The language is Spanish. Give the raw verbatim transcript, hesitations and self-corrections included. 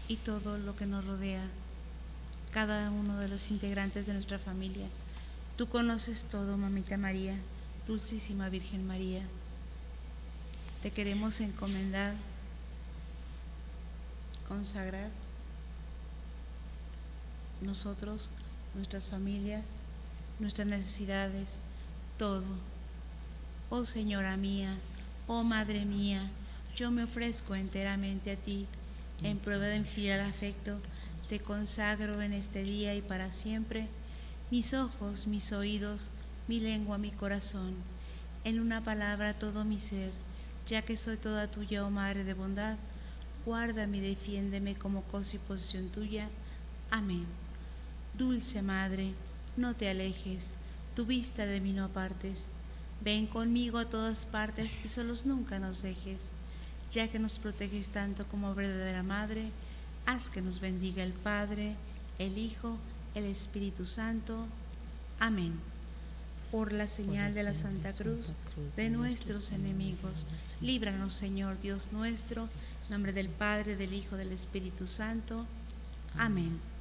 y todo lo que nos rodea, cada uno de los integrantes de nuestra familia. Tú conoces todo, Mamita María, Dulcísima Virgen María. Te queremos encomendar, consagrar nosotros, nuestras familias, nuestras necesidades, todo. Oh Señora mía, oh Madre mía, yo me ofrezco enteramente a ti, en prueba de mi fiel afecto, te consagro en este día y para siempre mis ojos, mis oídos, mi lengua, mi corazón, en una palabra todo mi ser, ya que soy toda tuya, oh Madre de bondad, guárdame y defiéndeme como cosa y posesión tuya. Amén. Dulce Madre, no te alejes, tu vista de mí no apartes. Ven conmigo a todas partes y solos nunca nos dejes. Ya que nos proteges tanto como verdadera Madre, haz que nos bendiga el Padre, el Hijo, el Espíritu Santo. Amén. Por la señal de la Santa Cruz de nuestros enemigos, líbranos, Señor Dios nuestro, en nombre del Padre, del Hijo, del Espíritu Santo. Amén.